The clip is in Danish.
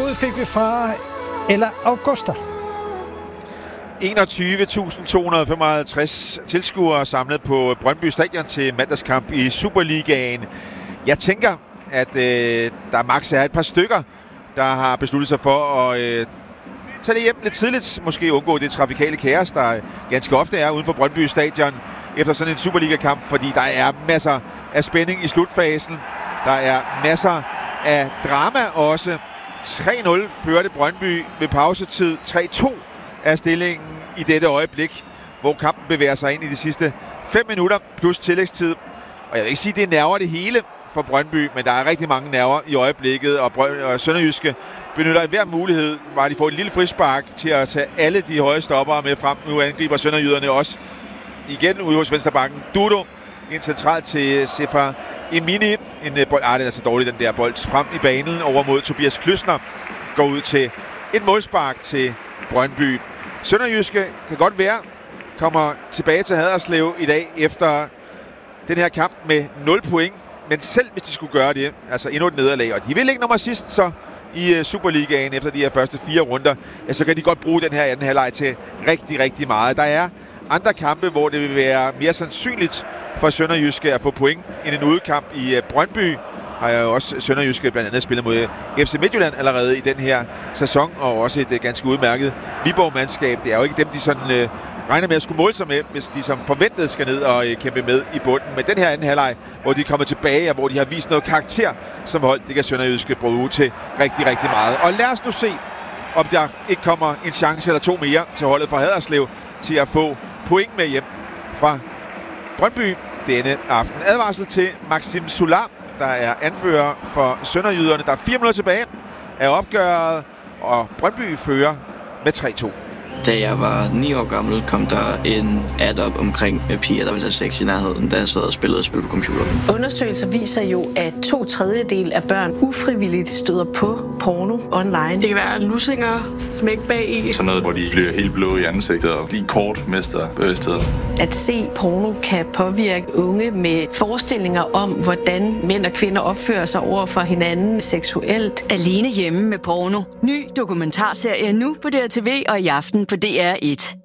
bud fik vi fra Ella Augusta. 21.255 tilskuere samlet på Brøndby Stadion til mandagskamp i Superligaen. Jeg tænker, at der maks er et par stykker, der har besluttet sig for at tage det hjem lidt tidligt. Måske undgå det trafikale kaos, der ganske ofte er uden for Brøndby Stadion efter sådan en Superliga-kamp, fordi der er masser af spænding i slutfasen. Der er masser af drama også. 3-0 førte Brøndby ved pausetid. 3-2 er stillingen i dette øjeblik, hvor kampen bevæger sig ind i de sidste 5 minutter plus tillægstid. Og jeg vil ikke sige, at det nerver det hele for Brøndby, men der er rigtig mange nerver i øjeblikket, og Sønderjyske benytter hver mulighed, hvor de får et lille frispark til at tage alle de høje stoppere med frem. Nu angriber sønderjyderne også igen ude hos venstrebakken. Dudo ind centralt til Sefa Emini. Den er så dårlig, den der bold frem i banen over mod Tobias Kløsner. Går ud til et målspark til Brøndby. Sønderjyske kan godt være, kommer tilbage til Haderslev i dag efter den her kamp med 0 point. Men selv hvis de skulle gøre det, altså endnu et nederlag, og de vil ikke nummer sidst så i Superligaen efter de her første 4 runder, ja, så kan de godt bruge den her anden halvleg til rigtig, rigtig meget. Der er andre kampe, hvor det vil være mere sandsynligt for Sønderjyske at få point end en udekamp i Brøndby. Har jeg jo også Sønderjyske blandt andet spillet mod FC Midtjylland allerede i den her sæson, og også et ganske udmærket Viborg-mandskab. Det er jo ikke dem, de sådan regner med at skulle måle sig med, hvis de som forventet skal ned og kæmpe med i bunden. Men den her anden halvleg, hvor de kommer tilbage, og hvor de har vist noget karakter som hold, det kan Sønderjyske bruge til rigtig, rigtig meget. Og lad os nu se, om der ikke kommer en chance eller 2 mere til holdet fra Haderslev til at få point med hjem fra Brøndby denne aften. Advarsel til Maxim Solar, der er anfører for sønderjyderne. Der er 4 minutter tilbage af opgøret, og Brøndby fører med 3-2. Da jeg var 9 år gammel, kom der en ad op omkring piger, der ville have sex i nærheden, da jeg sad og spillede på computeren. Undersøgelser viser jo, at 2/3 af børn ufrivilligt støder på porno online. Det kan være lussinger, smæk bag i. Sådan noget, hvor de bliver helt blå i ansigtet og lige kort mister bevidstheden. At se porno kan påvirke unge med forestillinger om, hvordan mænd og kvinder opfører sig over for hinanden seksuelt. Alene hjemme med porno. Ny dokumentarserie nu på DRTV og i aften på DR1.